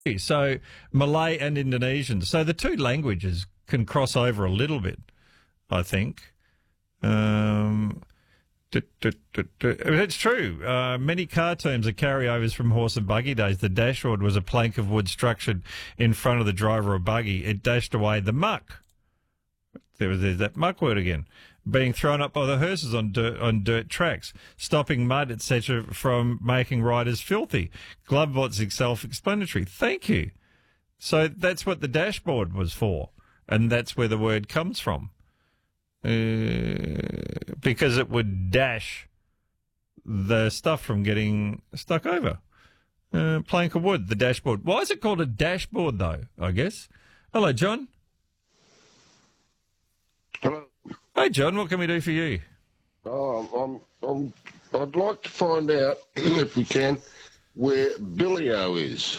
So Malay and Indonesian. So the two languages can cross over a little bit, I think. It's true. Many car terms are carryovers from horse and buggy days. The dashboard was a plank of wood structured in front of the driver or buggy. It dashed away the muck. There's that muck word again. Being thrown up by the hearses on dirt tracks, stopping mud, etc., from making riders filthy. Glovebots is self-explanatory. Thank you. So that's what the dashboard was for, and that's where the word comes from. Because it would dash the stuff from getting stuck over. Plank of wood, the dashboard. Why is it called a dashboard, though, I guess? Hello, John. Hello. Hey, John, what can we do for you? I'd like to find out, if we can, where Billy-O is.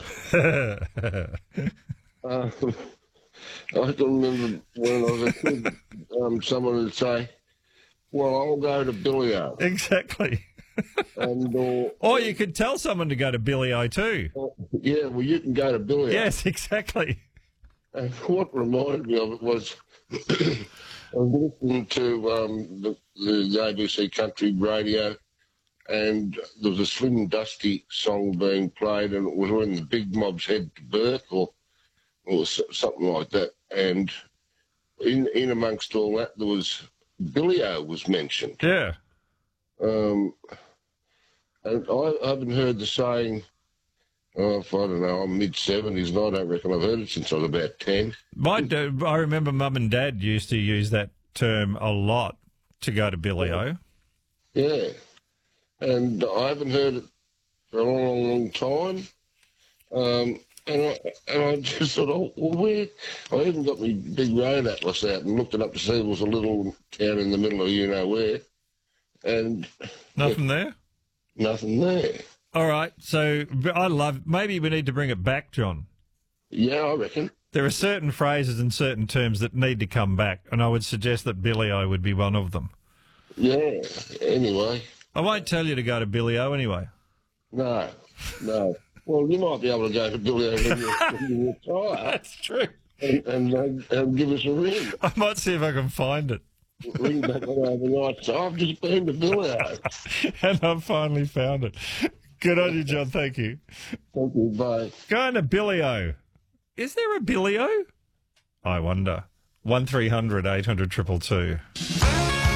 I can remember when I was a kid, someone would say, well, I'll go to Billy-O. Exactly. Or you could tell someone to go to Billy-O too. Yeah, well, you can go to Billy-O. Yes, exactly. And what reminded me of it was I was listening to the ABC Country Radio, and there was a Slim Dusty song being played, and it was when the big mobs head to Burke or something like that. And in amongst all that, there was Billy-O was mentioned. Yeah. And I haven't heard the saying, I don't know, I'm mid-70s, and I don't reckon I've heard it since I was about 10. I remember Mum and Dad used to use that term a lot to go to Billy-O. Yeah. And I haven't heard it for a long, long time. And I just thought, oh, well, where? I even got my big road atlas out and looked it up to see it was a little town in the middle of you-know-where. And nothing there? Nothing there. All right, so maybe we need to bring it back, John. Yeah, I reckon. There are certain phrases and certain terms that need to come back, and I would suggest that Billy-O would be one of them. Yeah, anyway. I won't tell you to go to Billy-O anyway. No. Well, you might be able to go to Billy-O when you retire. That's true. And give us a ring. I might see if I can find it. Ring back overnight. So I've just been to Billy-O. And I've finally found it. Good on you, John. Thank you. Thank you. Bye. Going to Billy-O. Is there a Billy-O? I wonder. 1300 800 222.